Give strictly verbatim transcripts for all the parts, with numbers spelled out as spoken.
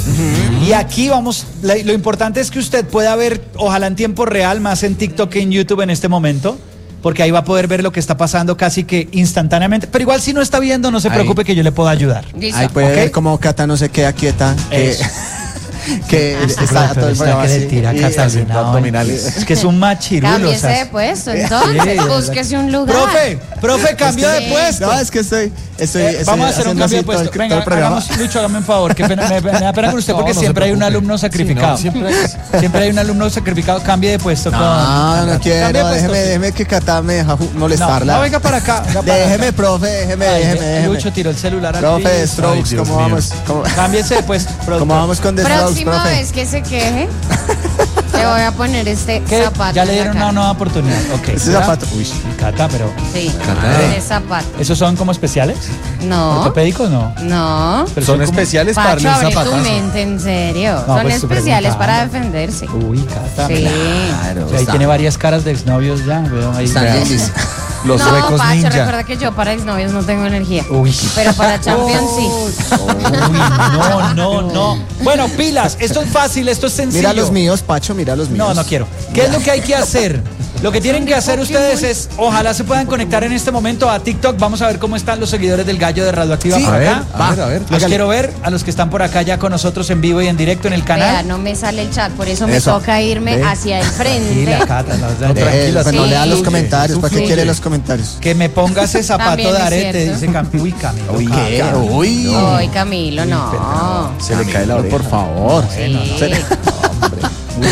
Uh-huh. Y aquí vamos, la, lo importante es que usted pueda ver, ojalá en tiempo real, más en TikTok que en YouTube en este momento, porque ahí va a poder ver lo que está pasando casi que instantáneamente. Pero igual si no está viendo, no se preocupe, ahí, que yo le puedo ayudar. Listo. Ahí puede, ¿okay?, ver cómo Cata no se queda quieta. Que... que está, está todo el programa así, que le tira Catalina abdominales. Es que es un machirulo. Cámbiese de puesto, entonces, sí, búsquese un lugar. Profe, profe, cambio de puesto. No, es que estoy, estoy, eh, estoy vamos a hacer un cambio de puesto. El, Venga, hagamos, Lucho, hágame un favor, que pena, me, me da pena con usted, no, porque no siempre hay un alumno sacrificado. Sí, no, siempre, hay, siempre hay un alumno sacrificado. Cambie de puesto. No, con, no quiero, de déjeme, de déjeme que Cata me deja molestarla. No, no, venga para acá. Venga para déjeme, acá. profe, déjeme, Ay, déjeme, déjeme. Lucho tiró el celular al Profe, de Strokes, ¿cómo vamos? Cámbiese de puesto. ¿Cómo vamos con The Strokes, profe? Próxima vez que se queje, le voy a poner este ¿Qué? zapato. Ya le dieron una nueva oportunidad. Okay. Este zapato. Uy, Cata, pero. Sí, este zapato. ¿Esos son como especiales? No. ¿Ortopédicos? No. No. Pero son especiales para darle un zapatazo. Tu mente, en serio. No, son pues especiales para defenderse. Uy, Cata. Sí. Claro. O sea, ahí tiene varias caras de exnovios ya. Veo ahí. Los no, huecos Pacho, ninja. Recuerda que yo para exnovios no tengo energía. Uy. Pero para Champions sí. Uy, no, no, no. Bueno, pilas, esto es fácil, esto es sencillo. Mira los míos, Pacho, mira los míos. No, no quiero. ¿Qué es lo que hay que hacer? Lo que tienen que hacer ustedes es, ojalá se puedan conectar en este momento a TikTok. Vamos a ver cómo están los seguidores del Gallo de Radioactiva sí, por a acá. Ver, a ver, a ver. Los hágale. Quiero ver, a los que están por acá ya con nosotros en vivo y en directo en el canal. Vea, no me sale el chat, por eso, eso. me toca irme ¿Ve? hacia el frente. Tranquila, Cata, no, no, tranquila, sí. No lea los comentarios, ¿para qué quiere los comentarios? Que me ponga ese zapato de arete, dice Camilo. Uy, Camilo. Uy, ¿qué? Uy, no. Uy, Camilo, no. no. Se Camilo, le cae la oreja, por favor. Sí. Se le... Uy,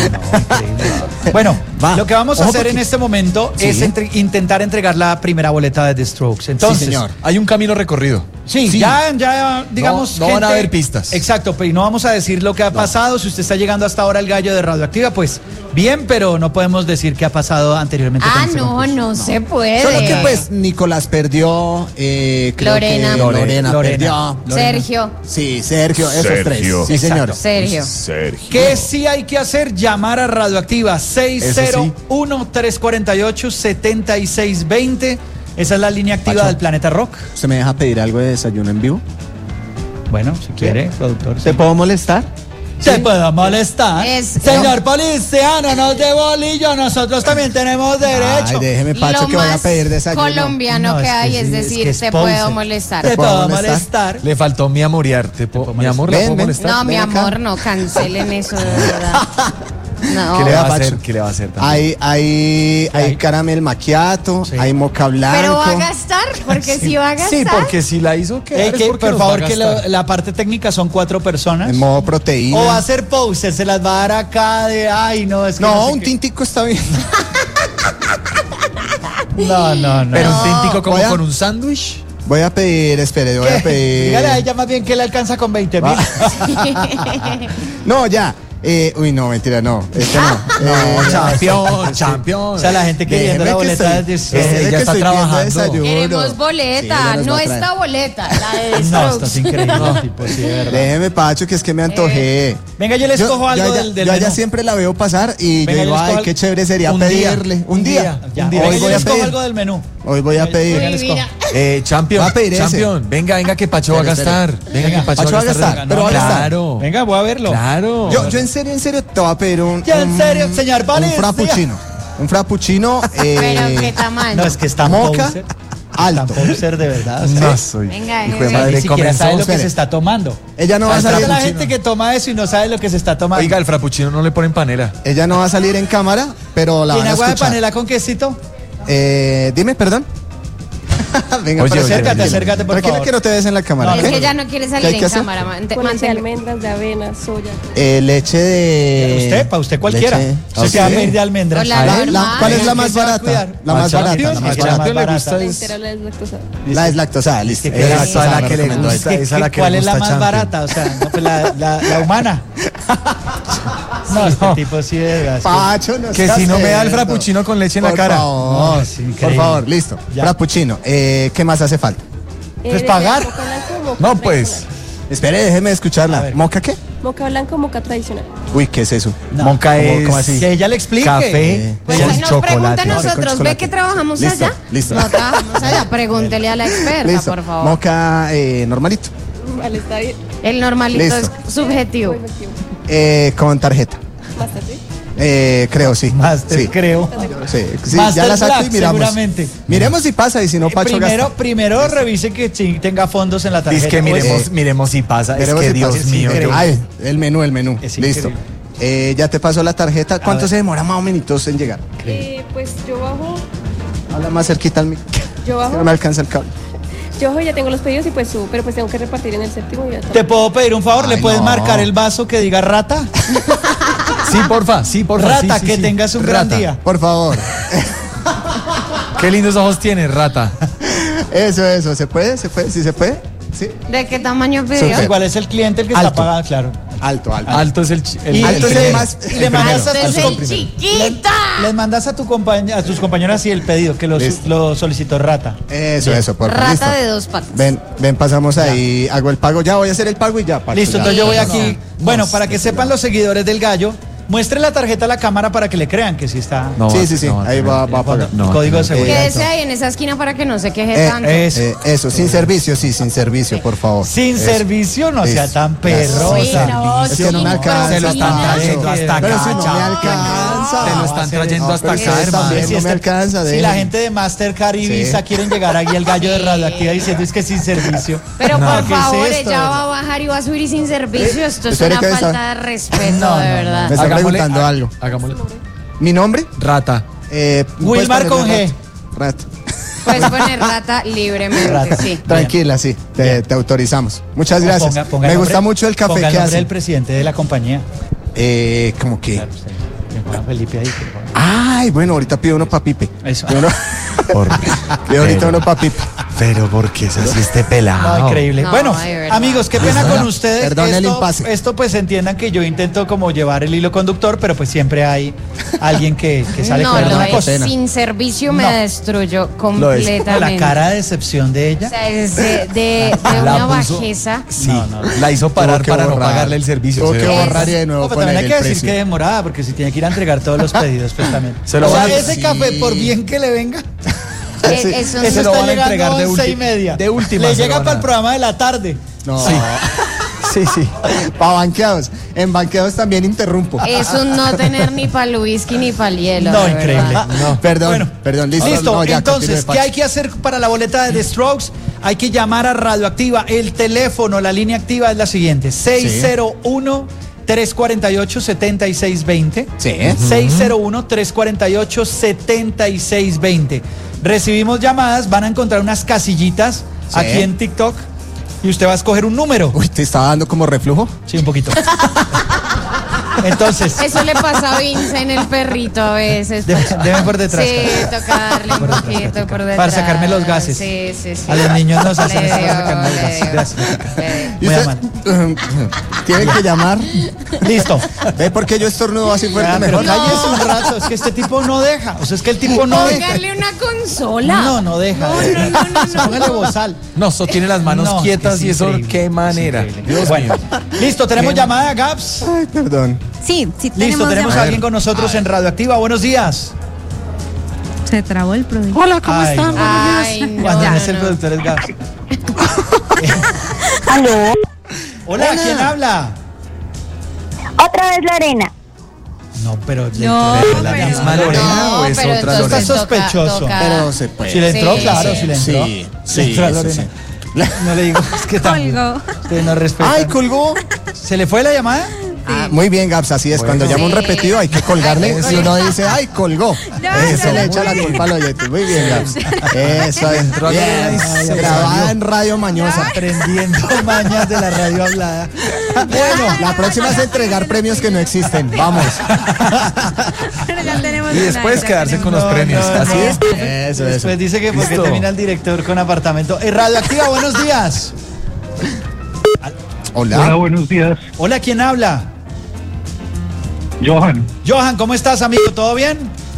no, bueno, Va. lo que vamos a Ojo hacer porque... en este momento sí. es entre, intentar entregar la primera boleta de The Strokes. Entonces, sí, señor. Hay un camino recorrido. Sí, sí. ya, ya, digamos. No, no gente, van a haber pistas. Exacto, pero no vamos a decir lo que ha pasado. No. Si usted está llegando hasta ahora al Gallo de Radioactiva, pues bien, pero no podemos decir qué ha pasado anteriormente. Ah, no, no, no se puede. Solo que pues Nicolás perdió. Eh, creo Lorena. Que Lorena. Lorena perdió. Sergio. Sí, Sergio, esos Sergio. tres. Sí, señor. Sergio. Sergio. ¿Qué sí hay que hacer? Llamar a Radioactiva seis cero uno, tres cuatro ocho, siete seis dos cero. Esa es la línea activa Pacho, del Planeta Rock. ¿Usted me deja pedir algo de desayuno en vivo? Bueno, si quiere, productor. ¿Te sí. puedo molestar? ¿Te sí. puedo molestar? Es, Señor no. policía, no nos dé bolillo, nosotros también tenemos derecho. Ay, déjeme, Pacho, Lo que voy a pedir desayuno. Colombiano no, que hay, es, que, es decir, es que te puedo molestar. Te puedo molestar. Le faltó mi amoriar. ¿Te puedo, mi amor, ven, ¿la puedo ven. molestar? No, ven mi acá. amor, no, cancelen eso de verdad. No. ¿Qué le va a hacer? ¿Qué le va a hacer también? Hay, hay, hay caramel macchiato, sí. hay moca blanco. Pero va a gastar, porque sí, sí va a gastar. Sí, porque si la hizo, ¿qué? Eh, que, por favor, que lo, la parte técnica son cuatro personas. En modo proteína. O va a hacer poser, se las va a dar acá de, ay, no, es que No, no sé un qué. tintico está bien. No, no, no. Pero no. un tintico como Voy a... con un sándwich. Voy a pedir, espere, voy ¿Qué? a pedir. Dígale a ella más bien que le alcanza con veinte mil. No, ya. Eh, uy, no, mentira, no. Este no. No, eh, champion, champion. O sea, la gente queriendo la boleta de estoy, de- ella está trabajando. Queremos boleta, Sí, no esta esta boleta, la de The No, Strokes. estás increíble, no. tipo, sí, de verdad. Déjeme, Pacho, que es que me antojé. Venga, yo les Yo, cojo algo yo allá, del, del yo allá menú. siempre la veo pasar y Venga, yo digo, yo les cojo ay, qué chévere sería un pedirle. día, un día. Ya, Un venga, Hoy yo voy a les cojo pedir. algo del menú. Hoy voy a pedir. Venga, les cojo. Eh, champion, Va a pedir ese. champion. Venga, venga, que Pacho va a Espere, gastar. espere. Venga, Venga, que Pacho, Pacho va a gastar, Venga, pero no, va a gastar. Claro. Venga, voy a verlo. Claro. Yo, yo en serio, en serio, te voy a pedir un. Ya, en un- serio, señor Valencia. Un frappuccino. Un frappuccino. Eh, Pero qué tamaño. No, es que está Moca poser. alto. Está poser de verdad. O sea, No soy. Venga, hijo de venga. madre, ni siquiera sabe lo que comenzó. se está tomando. Ella no va a Hay salir. la gente que toma eso y no sabe lo que se está tomando. Oiga, el frappuccino no le ponen panela. Ella no va a salir en cámara, pero la van ¿Tiene a agua de escuchar. panela con quesito? Eh, dime, perdón. Venga, Oye, pero oye, acércate, oye. acércate, por Tranquila favor. que no te ves en la cámara. No, Es ¿ok? que ella no quiere ¿Qué salir hay que en hacer? cámara. mante- Con las mantenga- almendras de avena, soya. Eh, leche de. Usted, para usted cualquiera. leche- Usted se va a pedir de almendras. O la La- la- normal. ¿Cuál es la ¿Qué más se va a barata? cuidar? La más Ah, barata. champion, La más es que la barata. más le barata. gusta La es- entera la deslactosada. La deslactosada, listo. que- Esa Esa es la me que le recomendó gusta. esta. ¿Qué- esa es la que ¿Cuál le es la gusta, más champion. barata? O sea, no, pues la, la, la humana. No, este tipo sí de verdad. es que- Pacho, no Que seas si no me da el cerdo. frappuccino con leche en la Por cara. favor, No, es por increíble. favor, listo. Ya. Frappuccino. Eh, ¿Qué más hace falta? Pues Eh, pagar. moca blanco, moca No, pues. tradicional. Espere, déjeme A escucharla. ver. ¿Moca qué? Moca blanco, moca tradicional. Uy, ¿qué es eso? No, Moca ¿cómo- es cómo así? Que ella le explique. café Pues con si nos pregunta a chocolate. No, con nosotros, ¿ve chocolate. que trabajamos Listo, allá? listo. No trabajamos allá, pregúntele a la experta, Listo. por favor. Moca eh, normalito. Vale, está bien. El normalito Listo. es subjetivo. Muy efectivo. Eh, con tarjeta. Master, ¿sí? Eh, creo, sí. Master, sí. creo. Sí, sí, Master ya la saco Black, y miramos. seguramente. Miremos si pasa y si no, Eh, Pacho primero, gasta. primero revise que sí tenga fondos en la tarjeta. Dice que Pues, miremos, Eh, miremos si pasa. Miremos es que si Dios pasa. mío. increíble. yo- Ay, el menú, el menú. Es Listo. increíble. Eh, ya te pasó la tarjeta. ¿Cuánto ver. se demora más o menos en llegar? Eh, pues yo bajo, Habla más cerquita al mic. yo Que no bajo, me alcanza el cable. yo bajo y ya tengo los pedidos y pues subo, pero pues tengo que repartir en el séptimo y ya está. ¿Te puedo pedir un favor? ¿Le Ay, puedes no. marcar el vaso que diga rata? Sí, porfa, sí, porfa. Rata, sí, sí, que sí. tengas un gran Rata. día. Por favor. Qué lindos ojos tiene, rata. Eso, eso. ¿Se puede? ¿Se puede? ¿Sí se puede? Sí. ¿De qué tamaño pidió? Súper. Igual es el cliente el que está Alto. pagando, claro. Alto, alto. Alto es el. ch- el Y, alto y es le, el más- y le el mandas a Este tus, es el comp- chiquita. les mandas a, tu compañ- a tus compañeros así el pedido, que lo, Listo. lo solicitó Rata. Eso, eso, por favor. Rata Listo. de dos patas. Ven, ven, pasamos ahí. Hago el pago. Ya voy a hacer el pago y ya, Pacho. Listo, ya. entonces yo voy No, aquí. no. Bueno, para que sepan los seguidores del gallo, muestre la tarjeta a la cámara para que le crean que sí está. No, Sí, sí, sí. no, ahí va, va a pagar. El código de no. seguridad. Quédese ahí en esa esquina para que no se queje Eh, tanto. Eso. Eh, eso, sin servicio, sí, sin servicio, por favor. Sin Eso. servicio, no sea Eso. tan perro. Uy, no, Es que no me sin alcanza. Se lo están propina. trayendo hasta acá. Pero si no me chao. alcanza. Te lo están trayendo No, hasta pero acá, ustedes hermano. también Si no este- me alcanza. Si dejen. la gente de Mastercard y Sí. Visa quieren llegar aquí al gallo de radioactiva diciendo es que sin servicio. Pero No, por ¿qué es favor, esto? ella va a bajar y va a subir y sin servicio. Esto es Espere una que me falta está- de respeto, No, de no, verdad. Me está Hagámosle- preguntando ha- algo. Hagámosle. ¿Mi nombre? Rata. Eh, Wilmar ¿puedes con ponerle G. Rato? Rato. Puedes poner rata libremente, Rata. sí. Tranquila, sí, te, te autorizamos. Muchas O gracias. ponga- ponga Me el gusta nombre- mucho el café ponga el que nombre hace. del presidente de la compañía. Eh, ¿cómo que? Claro, usted. Que ponga Felipe ahí. que ponga- Ay, bueno, ahorita pido uno pa' Pipe. Eso. Pido, uno- pido ahorita uno pa' Pipe. Pero ¿por qué se hace este pelado? No, increíble. No, bueno, de verdad. amigos, qué pena con ustedes. Perdón el esto, impasse. esto pues entiendan que yo intento como llevar el hilo conductor, pero pues siempre hay alguien que, que sale No, con lo alguna de cosa. sin servicio me No. destruyó es. completamente. La cara de decepción de O ella. sea, es de, de, de La una puso- bajeza. Sí, No, no, no. la hizo parar Tuvo que para no borrar. pagarle el servicio. Tuvo se que ve. borrar y de nuevo No, pero poner también hay el que decir precio. que demorada, porque si tiene que ir a entregar todos los pedidos, pues también. Se lo o sea, van a- ese sí. café, por bien que le venga, Eh, Sí. eso eso se lo está van a llegando entregar de once y ulti- media. de última Le se lo llega van para a- el programa de la tarde. No. Sí. Sí, sí. Pa' banqueados. En banqueados también interrumpo. es un no tener ni para el whisky ni para el hielo. No, de increíble. verdad. No, perdón, Bueno, perdón, listo. Listo, No, ya, entonces, continúe, ¿qué Pacho. hay que hacer para la boleta de The Strokes? Hay que llamar a Radioactiva. El teléfono, la línea activa es la siguiente: seis cero uno, tres cuatro ocho, siete seis dos cero. Sí. seis cero uno, tres cuatro ocho, siete seis dos cero. Recibimos llamadas, van a encontrar unas casillitas Sí. aquí en TikTok y usted va a escoger un número. Uy, ¿te estaba dando como reflujo? Sí, un poquito. Entonces, Eso le pasa a Vince en el perrito a veces. Debe- debe por detrás. Sí, toca darle un poquito por detrás. Para sacarme los gases. Sí, sí, sí. A los niños nos hacen Le eso para dio, sacarme los le gases. dio, Gracias. le dio. ¿Y Muy usted- amable. Tienen que llamar. Listo. ¿Ve por qué yo estornudo así fuerte Ah, pero mejor? cállese un rato, es que este tipo no deja. O sea, es que el tipo no deja. Póngale una consola. No, no deja. No, no, no, no, no. Póngale bozal. No, eso tiene las manos No, quietas es y eso, increíble, qué es manera. increíble. Dios Bueno, mío. listo, tenemos llamada, Gaps. Ay, perdón. Sí, sí, Listo, tenemos a llamada. alguien con nosotros en Radioactiva. Buenos días. Se trabó el producto. Hola, ¿cómo están? Ay, no, Cuando no, no es el no. productor es Gaps. Aló, Hola, ¿quién habla? otra vez Lorena. No, pero le No, pero la pero- misma no, Lorena. o es pero otra entonces Lorena? toca- Sospechoso. toca- Pero se puede. Si le entró, Sí, claro, sí. si le entró. Sí, Le sí, entró a sí, Lorena. sí. No le digo, es que también. Colgó. Ustedes no respetan. Ay, colgó. ¿Se le fue la llamada? Ah, muy bien, Gaps, así es. Cuando llama un Sí. repetido hay que colgarle. Ay, Si uno dice, ay, colgó. Ya, Eso ya, le ya. echa la culpa al oyente. Muy bien, Gaps. Eso es. Entró a Bien. Lorena y se Grabada salió. en Radio Mañosa. Aprendiendo mañas de la radio hablada. Bueno, la próxima es entregar premios que no existen. Vamos. Pero ya tenemos Y una, después ya quedarse tenemos con los No, premios. no, Así no. es. Eso, eso. Después dice que porque Listo. termina el director con apartamento. Eh, Radioactiva, buenos días. Hola, Hola. buenos días. Hola, ¿quién habla? Johan. Johan, ¿cómo estás, amigo? ¿Todo bien?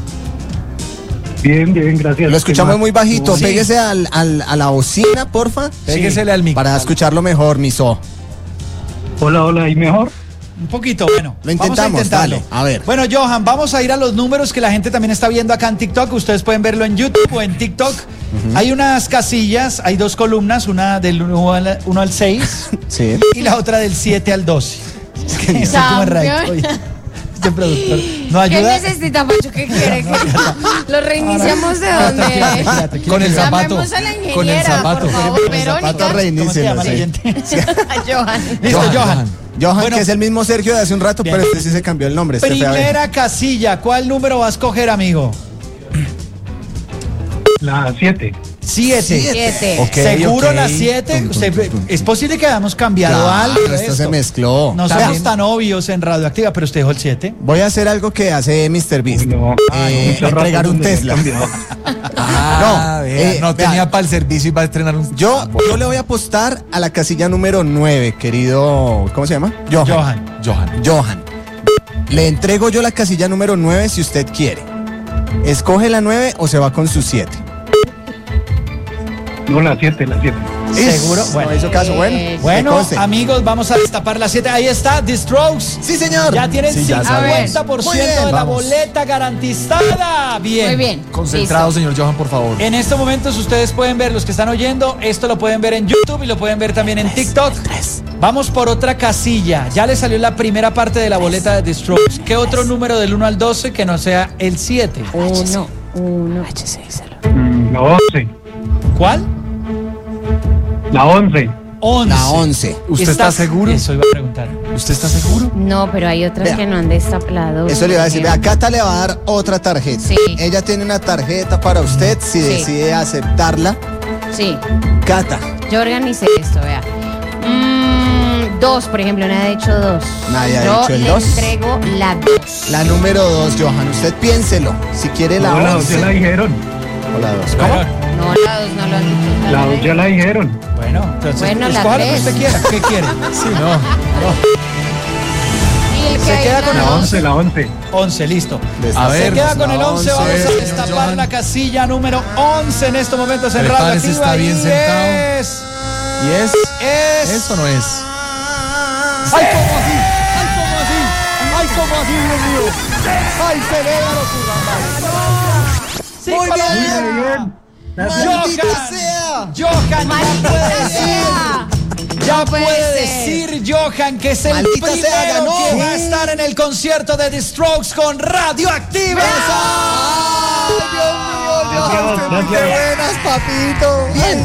Bien, bien, gracias. Lo escuchamos ¿Qué muy más? bajito. Sí. Péguese al, al- a la bocina, porfa. Péguesele al micro. Para escucharlo mejor, Miso. Hola, hola, ¿y mejor? Un poquito, bueno. Lo intentamos, vamos a intentarlo. dale, a ver. Bueno, Johan, vamos a ir a los números que la gente también está viendo acá en TikTok. Ustedes pueden verlo en YouTube o en TikTok. Uh-huh. Hay unas casillas, hay dos columnas, una del uno al, uno al seis sí. y la otra del siete al doce. Es que me siento muy raro hoy. Este productor no ayuda. ¿Qué necesita, Pacho? ¿Qué quiere? ¿Que lo reiniciamos de dónde? Espérate, espérate, Con el zapato. Llamemos a la ingeniera, Con el zapato. por favor, Con el zapato Verónica. reinicio. ¿Cómo se llama la Sí. gente? Johan. Listo, Johan, Johan. Johan. Johan, Bueno, que es el mismo Sergio de hace un rato, bien. pero este sí se cambió el nombre. Este fue a ver. Primera casilla, ¿cuál número va a escoger, amigo? La siete. Siete. Siete. Ok, ¿Seguro ok. la siete? Tum, tum, Usted- tum, tum. es posible que hayamos cambiado Claro, algo. de esto se mezcló. No También- somos tan obvios en Radioactiva, pero usted dejó el siete. Voy a hacer algo que hace mister Beast. No. Eh, mucho entregar rato un donde me Tesla. cambió. Ah, No, vea, eh, no vea. tenía para el servicio y va a estrenar un. Yo, yo le voy a apostar a la casilla número nueve, querido. ¿Cómo se llama? Johan. Johan. Johan. Johan. Le entrego yo la casilla número nueve si usted quiere. ¿Escoge la nueve o se va con su siete? No, la siete, la siete. ¿Seguro? Bueno, Bueno. no hizo caso, bueno. Eh, que Bueno, conste. amigos, vamos a destapar la siete. Ahí está, The Strokes. Sí, señor. Ya tienen Sí, ya cincuenta por Muy ciento bien, de la vamos. boleta garantizada. Bien. Muy bien. Concentrado, Listo. señor Johan, por favor. En estos momentos ustedes pueden ver, los que están oyendo, esto lo pueden ver en YouTube y lo pueden ver también en TikTok. Vamos por otra casilla. Ya le salió la primera parte de la boleta de The Strokes. ¿Qué otro número del uno al doce que no sea el siete? Uno. Uno. Mm, La once. ¿Cuál? La once. once. La once. ¿Usted está seguro? Eso iba a preguntar. ¿Usted está seguro? No, pero hay otras Vea. que no han destapado. Eso le iba a decir. Vea, Cata le va a dar otra tarjeta. Sí. Ella tiene una tarjeta para usted si Sí. decide aceptarla. Sí. Cata. Yo organicé esto, vea. Mm, dos, por ejemplo, nadie ha dicho dos. Nadie ha Yo dicho el le dos. entrego la dos. La número dos, Johan. Usted piénselo. Si quiere la No, la dos once. ya la dijeron. O la dos. Bueno, No, la dos no lo han dicho. La dos ya la dijeron. bueno, entonces Bueno, la escoja lo que tres. usted quiera. ¿Qué quiere? Sí, no. Y el que Se hay queda la con La la dos. once, la once. once, listo. A Se ver, queda con el la once, once, vamos a señor destapar Johan. la casilla número once en estos momentos en Radio Prepárese, Activa. está bien y sentado. es... ¿Y es? Es... ¿Eso no es? ¡Ay, cómo así! ¡Ay, cómo así! ¡Ay, cómo así, Dios mío! ¡Ay, celébralo, Muy bien. ¡Maldita Johan. sea! Johan, ya puede decir, sea. ya No puede puede ser. decir Johan que es el Maldita primero sea, ganó. que va a estar en el concierto de The Strokes con Radioactiva. ¡Ay, Dios mío! Johan, usted muy Gracias. buenas, papito. Bien.